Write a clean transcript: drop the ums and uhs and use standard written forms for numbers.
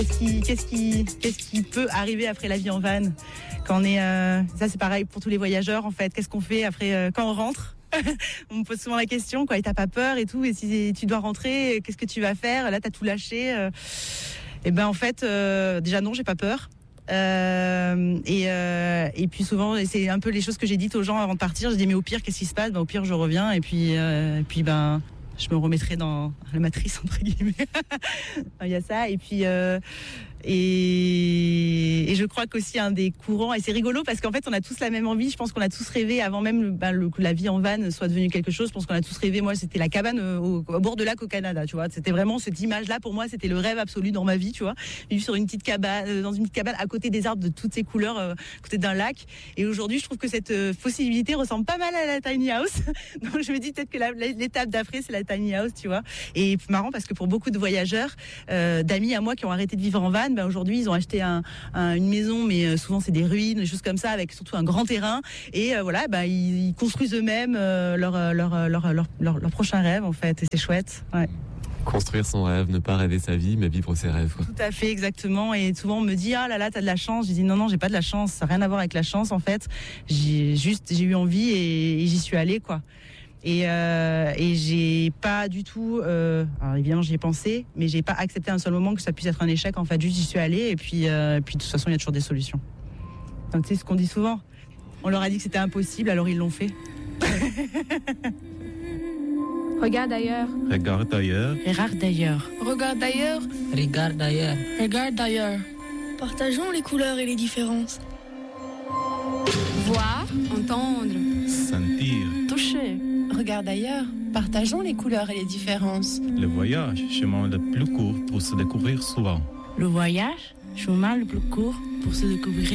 Qu'est-ce qui peut arriver après la vie en van quand on est ça c'est pareil pour tous les voyageurs en fait. Qu'est-ce qu'on fait après quand on rentre? On me pose souvent la question quoi, et t'as pas peur et tout, et si tu dois rentrer, qu'est-ce que tu vas faire? Là t'as tout lâché. Et ben en fait déjà non, j'ai pas peur. Et puis souvent, et c'est un peu les choses que j'ai dites aux gens avant de partir. Je dis mais au pire qu'est-ce qui se passe? Ben, au pire je reviens et puis ben je me remettrai dans la matrice entre guillemets. Il y a ça et puis et je crois qu'aussi un des courants, et c'est rigolo parce qu'en fait on a tous la même envie, je pense qu'on a tous rêvé avant même que la vie en van soit devenue quelque chose. Je pense qu'on a tous rêvé, moi c'était la cabane au bord de lac au Canada, tu vois, c'était vraiment cette image là pour moi, c'était le rêve absolu dans ma vie, tu vois, vivre sur une petite cabane, dans une petite cabane à côté des arbres de toutes ces couleurs, à côté d'un lac. Et aujourd'hui je trouve que cette possibilité ressemble pas mal à la tiny house. Donc je me dis peut-être que l'étape d'après c'est la tiny house, tu vois. Et c'est marrant parce que pour beaucoup de voyageurs, d'amis à moi qui ont arrêté de vivre en van, ben aujourd'hui ils ont acheté une maison, mais souvent c'est des ruines, des choses comme ça, avec surtout un grand terrain. Et voilà, ben ils construisent eux-mêmes leur prochain rêve en fait. Et c'est chouette. Ouais. Construire son rêve, ne pas rêver sa vie, mais vivre ses rêves. Quoi. Tout à fait, exactement. Et souvent on me dit ah là là t'as de la chance. Je dis non, j'ai pas de la chance. Ça n'a rien à voir avec la chance en fait. J'ai eu envie et j'y suis allée quoi. Et j'ai pas du tout alors évidemment j'y ai pensé, mais j'ai pas accepté un seul moment que ça puisse être un échec en fait. Juste j'y suis allée et puis de toute façon il y a toujours des solutions. Donc tu sais ce qu'on dit souvent, on leur a dit que c'était impossible, alors ils l'ont fait. Regarde ailleurs. Regarde ailleurs. Regarde ailleurs. Regarde ailleurs. Regarde ailleurs. Regarde ailleurs. Partageons les couleurs et les différences. Voir, entendre, Sentir. Toucher. Regarde ailleurs. Partageons les couleurs et les différences. Le voyage, chemin le plus court pour se découvrir souvent. Le voyage, chemin le plus court pour se découvrir